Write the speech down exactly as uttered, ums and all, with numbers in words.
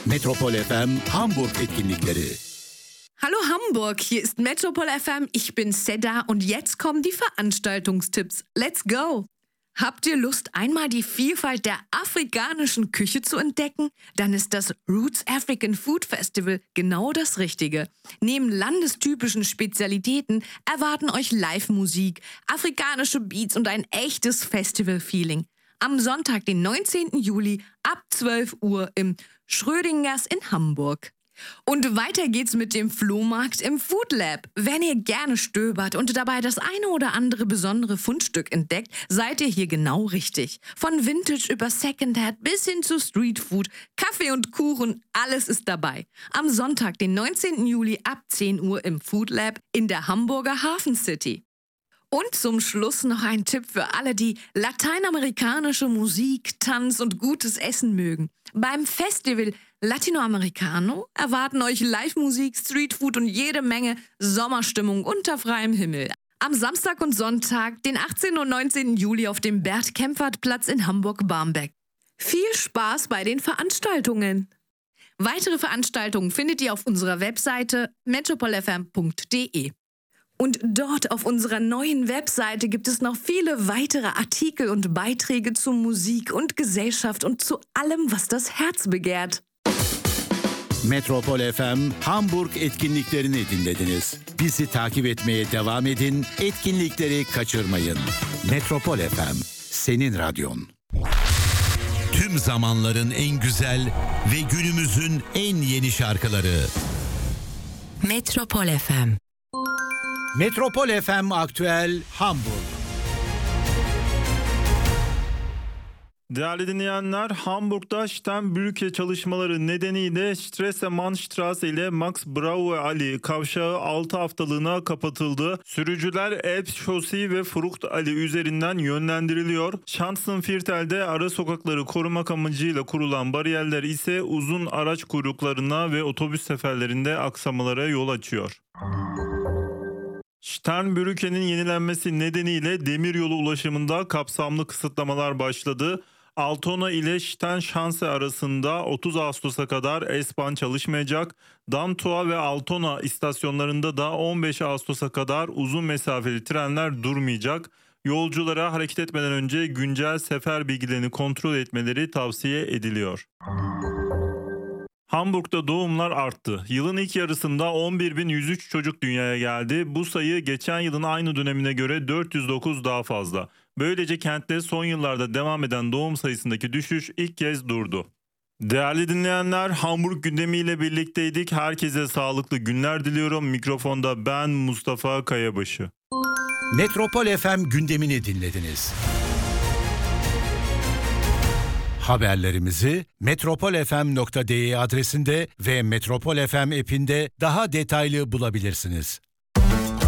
Metropol F M Hamburg etkinlikleri. Hallo Hamburg, hier ist Metropol F M, ich bin Seda und jetzt kommen die Veranstaltungstipps. Let's go! Habt ihr Lust, einmal die Vielfalt der afrikanischen Küche zu entdecken? Dann ist das Roots African Food Festival genau das Richtige. Neben landestypischen Spezialitäten erwarten euch Live-Musik, afrikanische Beats und ein echtes Festival-Feeling. Am Sonntag, den neunzehnten Juli ab zwölf Uhr im Schrödingers in Hamburg. Und weiter geht's mit dem Flohmarkt im Food Lab. Wenn ihr gerne stöbert und dabei das eine oder andere besondere Fundstück entdeckt, seid ihr hier genau richtig. Von Vintage über Secondhand bis hin zu Streetfood, Kaffee und Kuchen, alles ist dabei. Am Sonntag, den neunzehnten Juli ab zehn Uhr im Food Lab in der Hamburger Hafen City. Und zum Schluss noch ein Tipp für alle, die lateinamerikanische Musik, Tanz und gutes Essen mögen. Beim Festival Latinoamericano erwarten euch Live-Musik, Streetfood und jede Menge Sommerstimmung unter freiem Himmel. Am Samstag und Sonntag, den achtzehnten und neunzehnten Juli auf dem Bert-Kempfert-Platz in Hamburg-Barmbek. Viel Spaß bei den Veranstaltungen! Weitere Veranstaltungen findet ihr auf unserer Webseite metropol f m punkt d e. Und dort auf unserer neuen Webseite gibt es noch viele weitere Artikel und Beiträge zu Musik und Gesellschaft und zu allem, was das Herz begehrt. Metropol F M Hamburg etkinliklerini dinlediniz. Bizi takip etmeye devam edin, etkinlikleri kaçırmayın. Metropol F M, senin radyon. Tüm zamanların en güzel ve günümüzün en yeni şarkıları. Metropol F M. Metropol F M Aktüel Hamburg. Değerli dinleyenler, Hamburg'da Sternbrücke çalışmaları nedeniyle Stresemann-Straße ile Max Brauer Ali kavşağı altı haftalığına kapatıldı. Sürücüler Elbschossi ve Frucht Ali üzerinden yönlendiriliyor. Schanzenviertel'de ara sokakları korumak amacıyla kurulan bariyerler ise uzun araç kuyruklarına ve otobüs seferlerinde aksamalara yol açıyor. Sternbrücke'nin yenilenmesi nedeniyle demiryolu ulaşımında kapsamlı kısıtlamalar başladı. Altona ile Sternschanze arasında otuz Ağustos'a kadar S-Bahn çalışmayacak. Damtua ve Altona istasyonlarında da on beş Ağustos'a kadar uzun mesafeli trenler durmayacak. Yolculara hareket etmeden önce güncel sefer bilgilerini kontrol etmeleri tavsiye ediliyor. Hamburg'da doğumlar arttı. Yılın ilk yarısında on bir bin yüz üç çocuk dünyaya geldi. Bu sayı geçen yılın aynı dönemine göre dört yüz dokuz daha fazla. Böylece kentte son yıllarda devam eden doğum sayısındaki düşüş ilk kez durdu. Değerli dinleyenler, Hamburg gündemiyle birlikteydik. Herkese sağlıklı günler diliyorum. Mikrofonda ben Mustafa Kayabaşı. Metropol F M gündemini dinlediniz. Haberlerimizi metropol f m nokta d e adresinde ve Metropol F M app'inde daha detaylı bulabilirsiniz.